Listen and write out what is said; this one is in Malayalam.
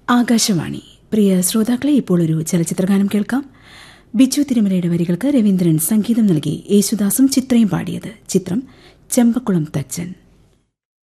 ആകാശവാണി. പ്രിയ ശ്രോതാക്കളെ, ഇപ്പോൾ ഒരു ചലച്ചിത്രഗാനം കേൾക്കാം. ബിജു തിരുമലയുടെ വരികൾക്ക് രവീന്ദ്രൻ സംഗീതം നൽകി യേശുദാസും ചിത്രയും പാടിയത്. ചിത്രം ചെമ്പക്കുളം തച്ചൻ.